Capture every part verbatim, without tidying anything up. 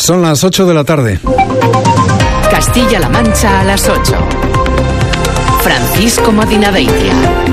Son las ocho de la tarde. Castilla-La Mancha a las ocho. Francisco Madinaveitia.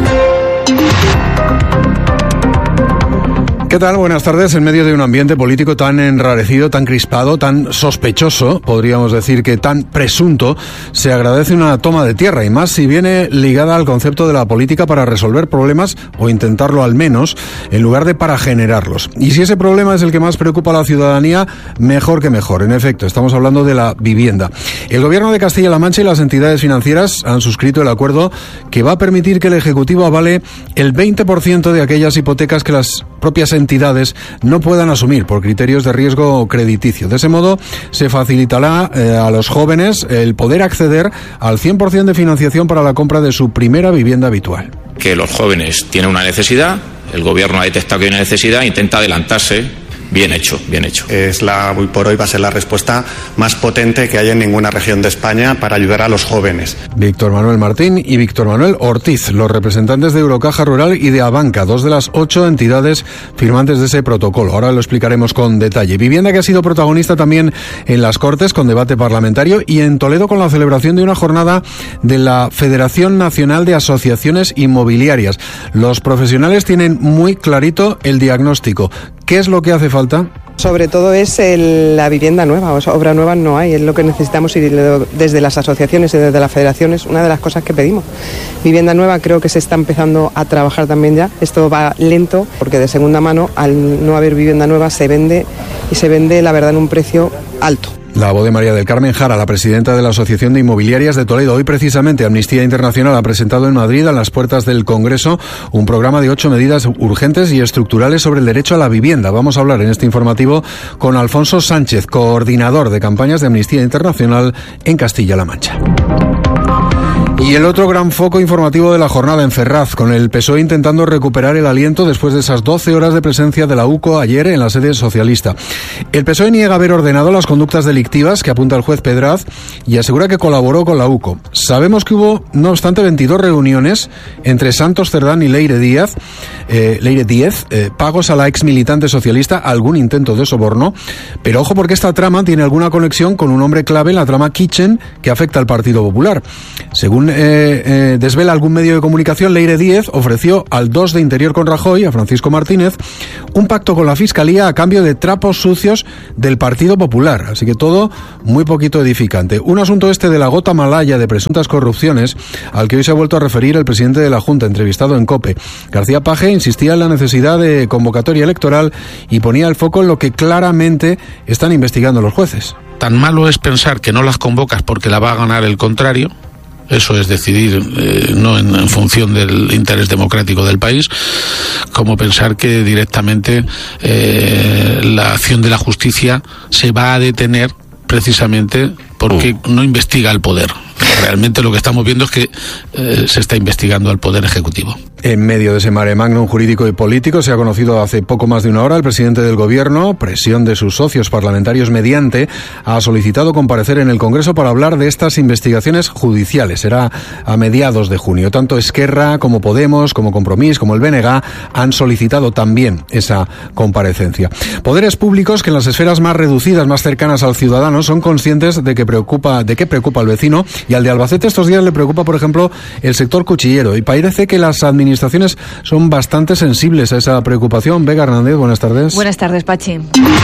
¿Qué tal? Buenas tardes. En medio de un ambiente político tan enrarecido, tan crispado, tan sospechoso, podríamos decir que tan presunto, se agradece una toma de tierra, y más si viene ligada al concepto de la política para resolver problemas, o intentarlo al menos, en lugar de para generarlos. Y si ese problema es el que más preocupa a la ciudadanía, mejor que mejor. En efecto, estamos hablando de la vivienda. El Gobierno de Castilla-La Mancha y las entidades financieras han suscrito el acuerdo que va a permitir que el Ejecutivo avale el veinte por ciento de aquellas hipotecas que las propias entidades entidades no puedan asumir por criterios de riesgo crediticio. De ese modo, se facilitará eh, a los jóvenes el poder acceder al cien por ciento de financiación para la compra de su primera vivienda habitual. Que los jóvenes tienen una necesidad, el Gobierno ha detectado que hay una necesidad, intenta adelantarse. Bien hecho, bien hecho. Es la, hoy por hoy va a ser la respuesta más potente que hay en ninguna región de España para ayudar a los jóvenes. Víctor Manuel Martín y Víctor Manuel Ortiz, los representantes de Eurocaja Rural y de Abanca, dos de las ocho entidades firmantes de ese protocolo. Ahora lo explicaremos con detalle. Vivienda que ha sido protagonista también en las Cortes con debate parlamentario, y en Toledo con la celebración de una jornada de la Federación Nacional de Asociaciones Inmobiliarias. Los profesionales tienen muy clarito el diagnóstico. ¿Qué es lo que hace falta? Sobre todo es el, la vivienda nueva, o sea, obra nueva no hay, es lo que necesitamos, y desde las asociaciones y desde las federaciones una de las cosas que pedimos. Vivienda nueva creo que se está empezando a trabajar también ya, esto va lento porque de segunda mano, al no haber vivienda nueva, se vende y se vende la verdad en un precio alto. La voz de María del Carmen Jara, la presidenta de la Asociación de Inmobiliarias de Toledo. Hoy precisamente Amnistía Internacional ha presentado en Madrid, a las puertas del Congreso, un programa de ocho medidas urgentes y estructurales sobre el derecho a la vivienda. Vamos a hablar en este informativo con Alfonso Sánchez, coordinador de campañas de Amnistía Internacional en Castilla-La Mancha. Y el otro gran foco informativo de la jornada en Ferraz, con el P S O E intentando recuperar el aliento después de esas doce horas de presencia de la U C O ayer en la sede socialista. El P S O E niega haber ordenado las conductas delictivas que apunta el juez Pedraz y asegura que colaboró con la U C O. Sabemos que hubo, no obstante, veintidós reuniones entre Santos Cerdán y Leire Díaz, eh, Leire Díez, eh, pagos a la ex militante socialista, algún intento de soborno, pero ojo porque esta trama tiene alguna conexión con un hombre clave en la trama Kitchen que afecta al Partido Popular. Según eh, eh, desvela algún medio de comunicación, Leire Díez ofreció al dos de Interior con Rajoy, a Francisco Martínez, un pacto con la Fiscalía a cambio de trapos sucios del Partido Popular. Así que todo muy poquito edificante. Un asunto este de la gota malaya de presuntas corrupciones al que hoy se ha vuelto a referir el presidente de la Junta, entrevistado en COPE. García Paje insistía en la necesidad de convocatoria electoral y ponía el foco en lo que claramente están investigando los jueces. Tan malo es pensar que no las convocas porque la va a ganar el contrario. Eso es decidir eh, no en, en función del interés democrático del país, como pensar que directamente eh, la acción de la justicia se va a detener precisamente porque no investiga el poder. Realmente lo que estamos viendo es que eh, se está investigando al Poder Ejecutivo. En medio de ese mare magnum jurídico y político, se ha conocido hace poco más de una hora, el presidente del Gobierno, presión de sus socios parlamentarios mediante, ha solicitado comparecer en el Congreso para hablar de estas investigaciones judiciales. Será a mediados de junio. Tanto Esquerra como Podemos, como Compromís, como el B N G han solicitado también esa comparecencia. Poderes públicos que en las esferas más reducidas, más cercanas al ciudadano, son conscientes de que preocupa, de qué preocupa al vecino, y al de Albacete estos días le preocupa, por ejemplo, el sector cuchillero, y parece que las administraciones son bastante sensibles a esa preocupación. Vega Hernández, buenas tardes. Buenas tardes, Pachi.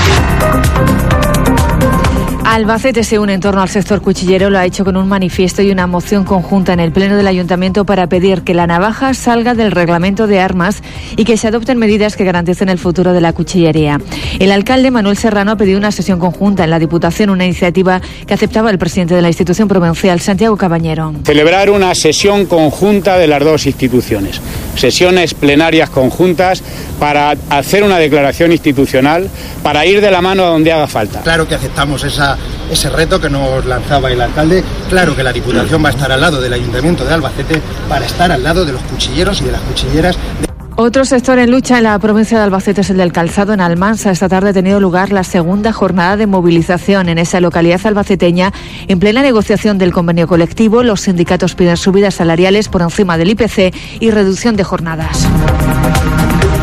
Albacete se une en torno al sector cuchillero, lo ha hecho con un manifiesto y una moción conjunta en el Pleno del Ayuntamiento para pedir que la navaja salga del reglamento de armas y que se adopten medidas que garanticen el futuro de la cuchillería. El alcalde Manuel Serrano ha pedido una sesión conjunta en la Diputación, una iniciativa que aceptaba el presidente de la institución provincial, Santiago Cabañero. Celebrar una sesión conjunta de las dos instituciones, sesiones plenarias conjuntas para hacer una declaración institucional, para ir de la mano a donde haga falta. Claro que aceptamos esa ese reto que nos lanzaba el alcalde. Claro que la Diputación va a estar al lado del Ayuntamiento de Albacete para estar al lado de los cuchilleros y de las cuchilleras. Otro sector en lucha en la provincia de Albacete es el del calzado. En Almansa esta tarde ha tenido lugar la segunda jornada de movilización en esa localidad albaceteña. En plena negociación del convenio colectivo, los sindicatos piden subidas salariales por encima del I P C y reducción de jornadas.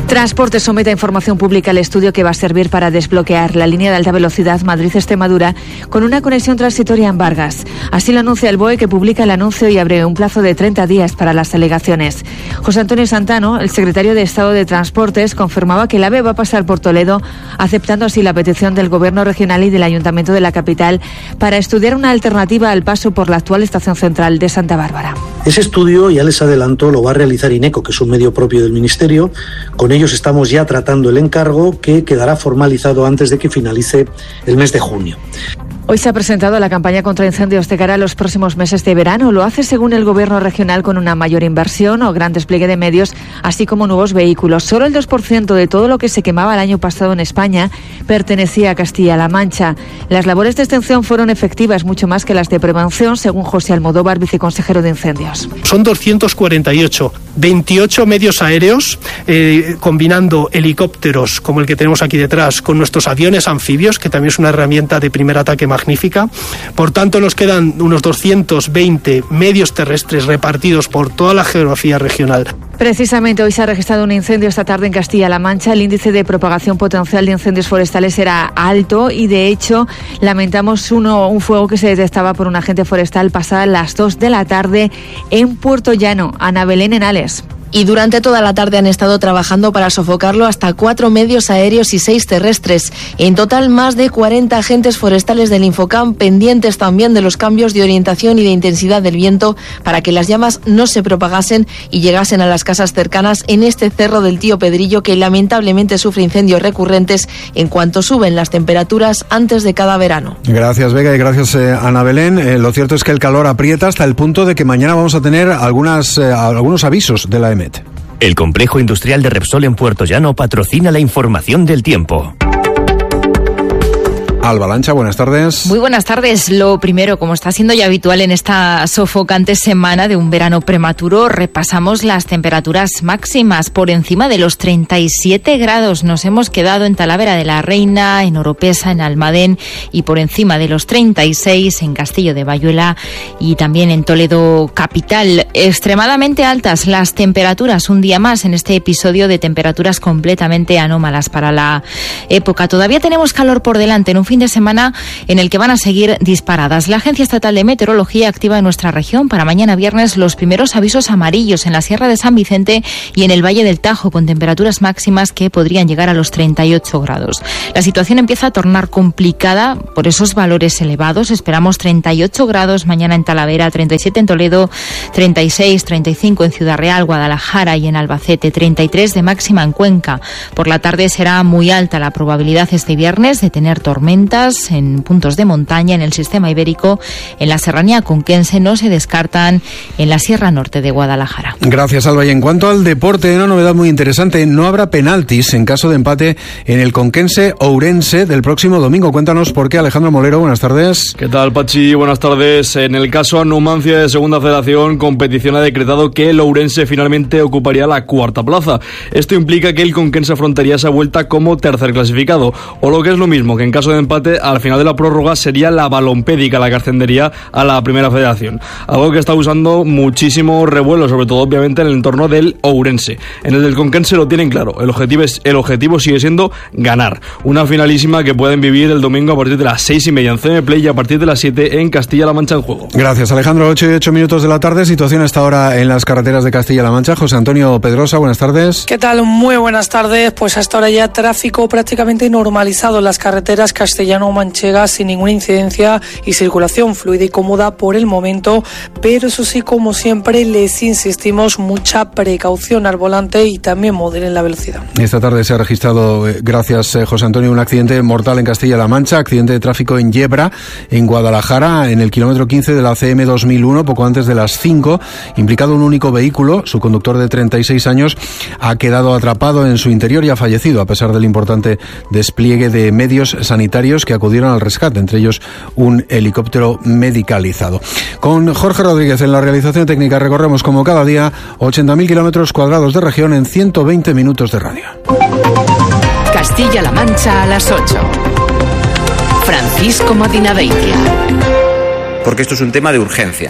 Transporte somete a información pública el estudio que va a servir para desbloquear la línea de alta velocidad Madrid-Extremadura con una conexión transitoria en Vargas. Así lo anuncia el B O E, que publica el anuncio y abre un plazo de treinta días para las alegaciones. José Antonio Santano, el secretario de Estado de Transportes, confirmaba que el AVE va a pasar por Toledo, aceptando así la petición del Gobierno regional y del Ayuntamiento de la capital para estudiar una alternativa al paso por la actual estación central de Santa Bárbara. Ese estudio, ya les adelanto, lo va a realizar INECO, que es un medio propio del Ministerio. Con ellos estamos ya tratando el encargo, que quedará formalizado antes de que finalice el mes de junio. Hoy se ha presentado la campaña contra incendios de cara a los próximos meses de verano. Lo hace, según el Gobierno regional, con una mayor inversión o gran despliegue de medios, así como nuevos vehículos. Solo el dos por ciento de todo lo que se quemaba el año pasado en España pertenecía a Castilla-La Mancha. Las labores de extinción fueron efectivas, mucho más que las de prevención, según José Almodóvar, viceconsejero de Incendios. Son doscientos cuarenta y ocho, veintiocho medios aéreos, eh, combinando helicópteros como el que tenemos aquí detrás con nuestros aviones anfibios, que también es una herramienta de primer ataque magnífica. Por tanto, nos quedan unos doscientos veinte medios terrestres repartidos por toda la geografía regional. Precisamente hoy se ha registrado un incendio esta tarde en Castilla-La Mancha. El índice de propagación potencial de incendios forestales era alto y, de hecho, lamentamos uno, un fuego que se detectaba por un agente forestal pasadas las dos de la tarde en Puerto Llano. Ana Belén Henales. Y durante toda la tarde han estado trabajando para sofocarlo hasta cuatro medios aéreos y seis terrestres. En total, más de cuarenta agentes forestales del Infocam, pendientes también de los cambios de orientación y de intensidad del viento para que las llamas no se propagasen y llegasen a las casas cercanas en este cerro del Tío Pedrillo, que lamentablemente sufre incendios recurrentes en cuanto suben las temperaturas antes de cada verano. Gracias, Vega, y gracias, eh, Ana Belén. Eh, lo cierto es que el calor aprieta hasta el punto de que mañana vamos a tener algunas, eh, algunos avisos de la E M E T. El complejo industrial de Repsol en Puerto Llano patrocina la información del tiempo. Alba Lancha, buenas tardes. Muy buenas tardes. Lo primero, como está siendo ya habitual en esta sofocante semana de un verano prematuro, repasamos las temperaturas máximas. Por encima de los treinta y siete grados nos hemos quedado en Talavera de la Reina, en Oropesa, en Almadén, y por encima de los treinta y seis en Castillo de Bayuela y también en Toledo capital. Extremadamente altas las temperaturas, un día más en este episodio de temperaturas completamente anómalas para la época. Todavía tenemos calor por delante en un fin de semana en el que van a seguir disparadas. La Agencia Estatal de Meteorología activa en nuestra región para mañana viernes los primeros avisos amarillos en la Sierra de San Vicente y en el Valle del Tajo, con temperaturas máximas que podrían llegar a los treinta y ocho grados. La situación empieza a tornar complicada por esos valores elevados. Esperamos treinta y ocho grados mañana en Talavera, treinta y siete en Toledo, treinta y seis, treinta y cinco en Ciudad Real, Guadalajara y en Albacete, treinta y tres de máxima en Cuenca. Por la tarde será muy alta la probabilidad este viernes de tener tormentas en puntos de montaña en el sistema ibérico. En la serranía conquense no se descartan en la Sierra Norte de Guadalajara. Gracias, Alba. Y en cuanto al deporte, una novedad muy interesante: no habrá penaltis en caso de empate en el conquense Ourense del próximo domingo. Cuéntanos por qué, Alejandro Molero. Buenas tardes. ¿Qué tal, Pachi? Buenas tardes. En el caso Numancia de Segunda Federación, competición ha decretado que el Ourense finalmente ocuparía la cuarta plaza. Esto implica que el conquense afrontaría esa vuelta como tercer clasificado, o lo que es lo mismo, que en caso de empate al final de la prórroga sería la Balompédica la que ascendería a la Primera Federación, algo que está usando muchísimo revuelo, sobre todo obviamente en el entorno del Ourense. En el del conquense lo tienen claro, el objetivo, es, el objetivo sigue siendo ganar, una finalísima que pueden vivir el domingo a partir de las seis y media en C M Play y a partir de las siete en Castilla-La Mancha en juego. Gracias, Alejandro. Ocho y ocho minutos de la tarde, situación hasta ahora en las carreteras de Castilla-La Mancha. José Antonio Pedrosa, buenas tardes. ¿Qué tal? Muy buenas tardes. Pues hasta ahora ya tráfico prácticamente normalizado en las carreteras castellano-manchegas, sin ninguna incidencia y circulación fluida y cómoda por el momento, pero eso sí, como siempre, les insistimos, mucha precaución al volante y también moderen la velocidad. Esta tarde se ha registrado, gracias José Antonio, un accidente mortal en Castilla-La Mancha, accidente de tráfico en Yebra, en Guadalajara, en el kilómetro quince de la C M dos mil uno, poco antes de las cinco, implicado un único vehículo. Su conductor, de treinta y seis años, ha quedado atrapado en su interior y ha fallecido, a pesar del importante despliegue de medios sanitarios que acudieron al rescate, entre ellos un helicóptero medicalizado. Con Jorge Rodríguez en la realización técnica recorremos, como cada día, ochenta mil kilómetros cuadrados de región en ciento veinte minutos de radio. Castilla-La Mancha a las ocho. Francisco Madinaveitia. Porque esto es un tema de urgencia.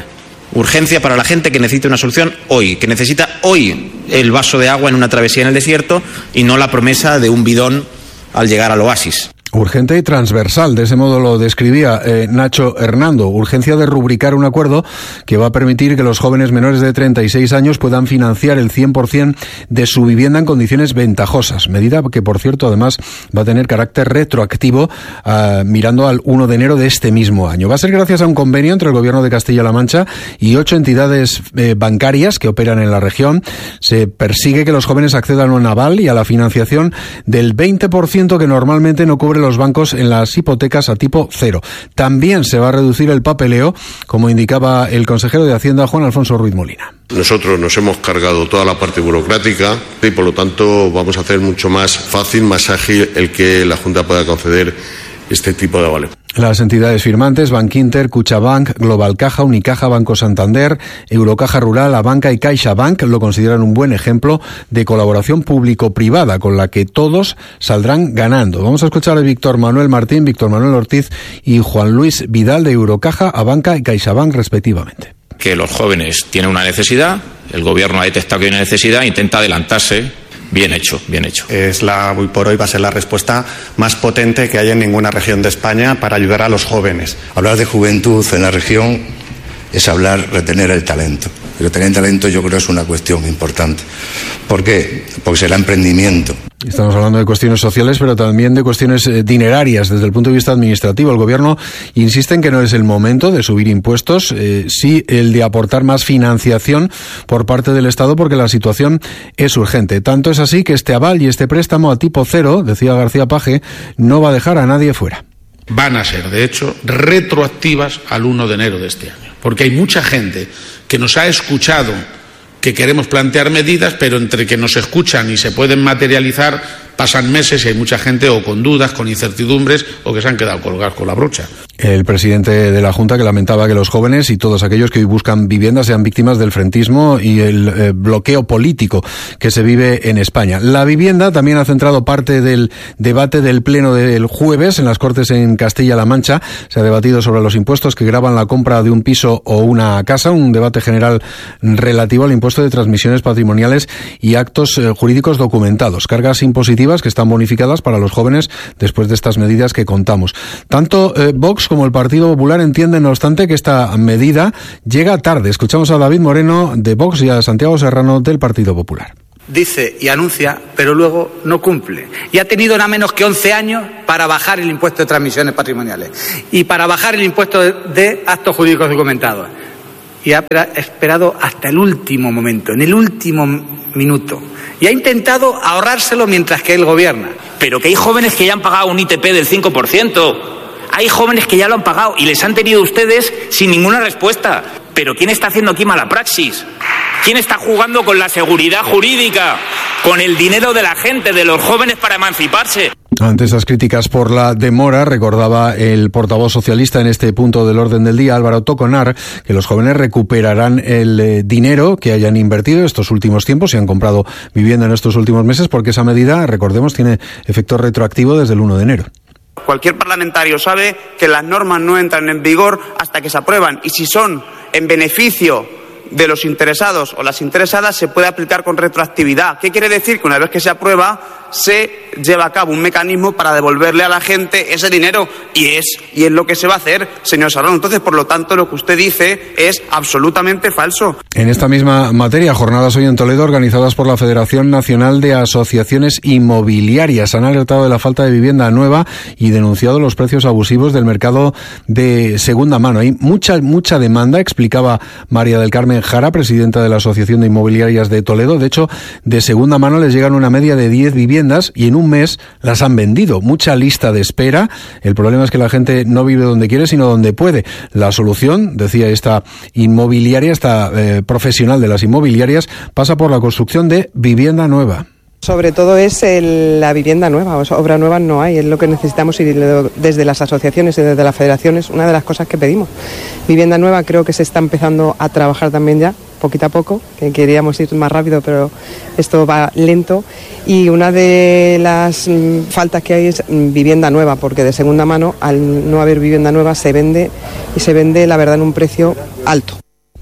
Urgencia para la gente que necesita una solución hoy, que necesita hoy el vaso de agua en una travesía en el desierto y no la promesa de un bidón al llegar al oasis. Urgente y transversal, de ese modo lo describía eh, Nacho Hernando. Urgencia de rubricar un acuerdo que va a permitir que los jóvenes menores de treinta y seis años puedan financiar el cien por ciento de su vivienda en condiciones ventajosas. Medida que, por cierto, además va a tener carácter retroactivo uh, mirando al uno de enero de este mismo año. Va a ser gracias a un convenio entre el Gobierno de Castilla-La Mancha y ocho entidades eh, bancarias que operan en la región. Se persigue que los jóvenes accedan a un aval y a la financiación del veinte por ciento que normalmente no cubre los bancos en las hipotecas a tipo cero. También se va a reducir el papeleo, como indicaba el consejero de Hacienda, Juan Alfonso Ruiz Molina. Nosotros nos hemos cargado toda la parte burocrática y por lo tanto vamos a hacer mucho más fácil, más ágil el que la Junta pueda conceder este tipo de avales. Las entidades firmantes, Bankinter, Cuchabank, Global Caja, Unicaja, Banco Santander, Eurocaja Rural, Abanca y CaixaBank lo consideran un buen ejemplo de colaboración público-privada con la que todos saldrán ganando. Vamos a escuchar a Víctor Manuel Martín, Víctor Manuel Ortiz y Juan Luis Vidal de Eurocaja, Abanca y CaixaBank respectivamente. Que los jóvenes tienen una necesidad, el gobierno ha detectado que hay una necesidad e intenta adelantarse. Bien hecho, bien hecho. Es la, hoy por hoy va a ser la respuesta más potente que hay en ninguna región de España para ayudar a los jóvenes. Hablar de juventud en la región es hablar, retener el talento. Y retener el talento yo creo es una cuestión importante. ¿Por qué? Porque será emprendimiento. Estamos hablando de cuestiones sociales, pero también de cuestiones eh, dinerarias desde el punto de vista administrativo. El Gobierno insiste en que no es el momento de subir impuestos, eh, sí el de aportar más financiación por parte del Estado, porque la situación es urgente. Tanto es así que este aval y este préstamo a tipo cero, decía García Page, no va a dejar a nadie fuera. Van a ser, de hecho, retroactivas al uno de enero de este año. Porque hay mucha gente que nos ha escuchado que queremos plantear medidas, pero entre que nos escuchan y se pueden materializar pasan meses y hay mucha gente o con dudas, con incertidumbres o que se han quedado colgados con la brocha. El presidente de la Junta que lamentaba que los jóvenes y todos aquellos que hoy buscan vivienda sean víctimas del frentismo y el eh, bloqueo político que se vive en España. La vivienda también ha centrado parte del debate del pleno del jueves en las Cortes en Castilla-La Mancha. Se ha debatido sobre los impuestos que gravan la compra de un piso o una casa, un debate general relativo al impuesto de transmisiones patrimoniales y actos eh, jurídicos documentados, cargas impositivas que están bonificadas para los jóvenes después de estas medidas que contamos. Tanto eh, Vox como el Partido Popular entienden, no obstante, que esta medida llega tarde. Escuchamos a David Moreno de Vox y a Santiago Serrano del Partido Popular. Dice y anuncia, pero luego no cumple. Y ha tenido nada menos que once años para bajar el impuesto de transmisiones patrimoniales y para bajar el impuesto de, de actos jurídicos documentados. Y ha esperado hasta el último momento, en el último minuto. Y ha intentado ahorrárselo mientras que él gobierna. Pero que hay jóvenes que ya han pagado un I T P del cinco por ciento. Hay jóvenes que ya lo han pagado y les han tenido ustedes sin ninguna respuesta. Pero ¿quién está haciendo aquí mala praxis? ¿Quién está jugando con la seguridad jurídica, con el dinero de la gente, de los jóvenes para emanciparse? Ante esas críticas por la demora, recordaba el portavoz socialista en este punto del orden del día, Álvaro Toconar, que los jóvenes recuperarán el eh, dinero que hayan invertido estos últimos tiempos y han comprado vivienda en estos últimos meses, porque esa medida, recordemos, tiene efecto retroactivo desde el uno de enero. Cualquier parlamentario sabe que las normas no entran en vigor hasta que se aprueban y si son en beneficio de los interesados o las interesadas se puede aplicar con retroactividad. ¿Qué quiere decir? Que una vez que se aprueba se lleva a cabo un mecanismo para devolverle a la gente ese dinero y es, y es lo que se va a hacer, señor Serrano. Entonces, por lo tanto, lo que usted dice es absolutamente falso. En esta misma materia, jornadas hoy en Toledo organizadas por la Federación Nacional de Asociaciones Inmobiliarias. Han alertado de la falta de vivienda nueva y denunciado los precios abusivos del mercado de segunda mano. Hay mucha, mucha demanda, explicaba María del Carmen Jara, presidenta de la Asociación de Inmobiliarias de Toledo. De hecho, de segunda mano les llegan una media de diez viviendas y en un mes las han vendido. Mucha lista de espera. El problema es que la gente no vive donde quiere, sino donde puede. La solución, decía esta inmobiliaria, esta eh, profesional de las inmobiliarias, pasa por la construcción de vivienda nueva. Sobre todo es el, la vivienda nueva, o sea, obra nueva no hay, es lo que necesitamos y desde las asociaciones y desde las federaciones, una de las cosas que pedimos. Vivienda nueva creo que se está empezando a trabajar también ya, poquito a poco, que queríamos ir más rápido, pero esto va lento. Y una de las mm, faltas que hay es mm, vivienda nueva, porque de segunda mano, al no haber vivienda nueva, se vende y se vende, la verdad, en un precio alto.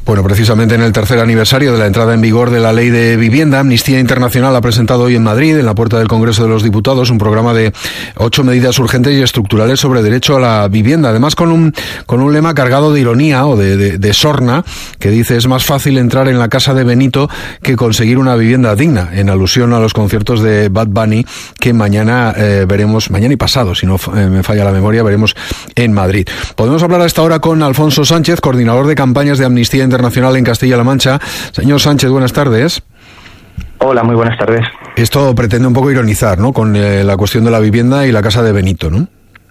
Bueno, precisamente en el tercer aniversario de la entrada en vigor de la Ley de Vivienda, Amnistía Internacional ha presentado hoy en Madrid, en la puerta del Congreso de los Diputados, un programa de ocho medidas urgentes y estructurales sobre derecho a la vivienda. Además, con un con un lema cargado de ironía o de, de, de sorna, que dice: es más fácil entrar en la casa de Benito que conseguir una vivienda digna, en alusión a los conciertos de Bad Bunny que mañana eh, veremos, mañana y pasado, si no eh, me falla la memoria, veremos en Madrid. Podemos hablar a esta hora con Alfonso Sánchez, coordinador de campañas de Amnistía Internacional Internacional en Castilla-La Mancha. Señor Sánchez, buenas tardes. Hola, muy buenas tardes. Esto pretende un poco ironizar, ¿no?, con eh, la cuestión de la vivienda y la casa de Benito, ¿no?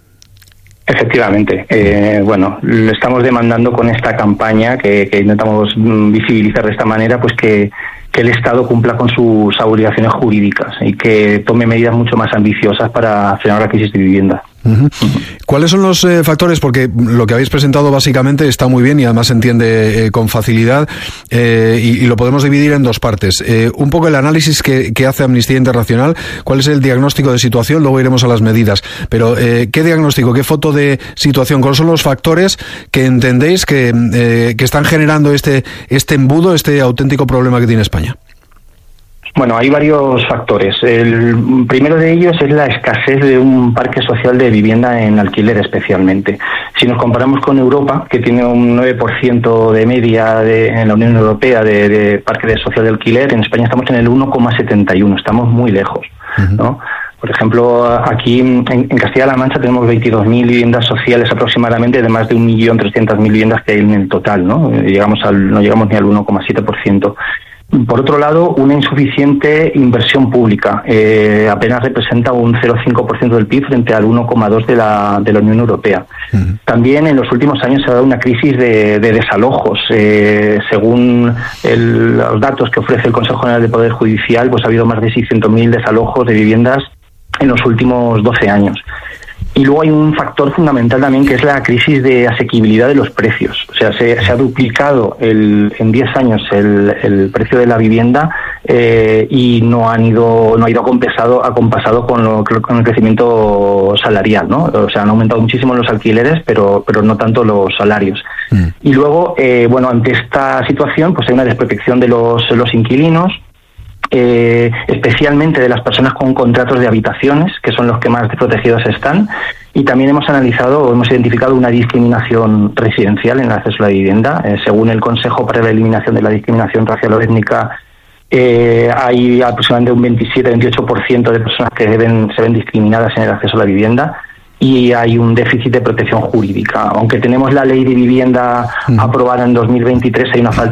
Efectivamente. Eh, bueno, lo estamos demandando con esta campaña que, que intentamos visibilizar de esta manera, pues que, que el Estado cumpla con sus obligaciones jurídicas y que tome medidas mucho más ambiciosas para frenar la crisis de vivienda. Uh-huh. ¿Cuáles son los eh, factores? Porque lo que habéis presentado básicamente está muy bien y además se entiende eh, con facilidad eh, y, y lo podemos dividir en dos partes. Eh, un poco el análisis que, que hace Amnistía Internacional, cuál es el diagnóstico de situación, luego iremos a las medidas. Pero, eh, ¿qué diagnóstico, qué foto de situación, cuáles son los factores que entendéis que, eh, que están generando este, este embudo, este auténtico problema que tiene España? Bueno, hay varios factores. El primero de ellos es la escasez de un parque social de vivienda en alquiler, especialmente. Si nos comparamos con Europa, que tiene un nueve por ciento de media de, en la Unión Europea de, de parque de social de alquiler, en España estamos en el uno coma setenta y uno, estamos muy lejos, ¿no? Por ejemplo, aquí en, en Castilla-La Mancha tenemos veintidós mil viviendas sociales aproximadamente, de más de un millón trescientas mil viviendas que hay en el total, ¿no? Llegamos al, no llegamos ni al uno coma siete por ciento. Por otro lado, una insuficiente inversión pública. Eh, apenas representa un cero coma cinco por ciento del P I B frente al uno coma dos por ciento de la, de la Unión Europea. Uh-huh. También en los últimos años se ha dado una crisis de, de desalojos. Eh, según el, los datos que ofrece el Consejo General de Poder Judicial, pues ha habido más de seiscientos mil desalojos de viviendas en los últimos doce años. Y luego hay un factor fundamental también, que es la crisis de asequibilidad de los precios. O sea, se, se ha duplicado el, en diez años el, el precio de la vivienda eh, y no han ido no ha ido acompasado, acompasado con, lo, con el crecimiento salarial, ¿no? O sea, han aumentado muchísimo los alquileres, pero pero no tanto los salarios. Mm. Y luego, eh, bueno, ante esta situación, pues hay una desprotección de los, los inquilinos, Eh, especialmente de las personas con contratos de habitaciones, que son los que más desprotegidos están, y también hemos analizado o hemos identificado una discriminación residencial en el acceso a la vivienda. Eh, según el Consejo para la Eliminación de la Discriminación Racial o Étnica, eh, hay aproximadamente un veintisiete a veintiocho por ciento de personas que deben, se ven discriminadas en el acceso a la vivienda, y hay un déficit de protección jurídica. Aunque tenemos la ley de vivienda mm. aprobada en dos mil veintitrés, hay una falta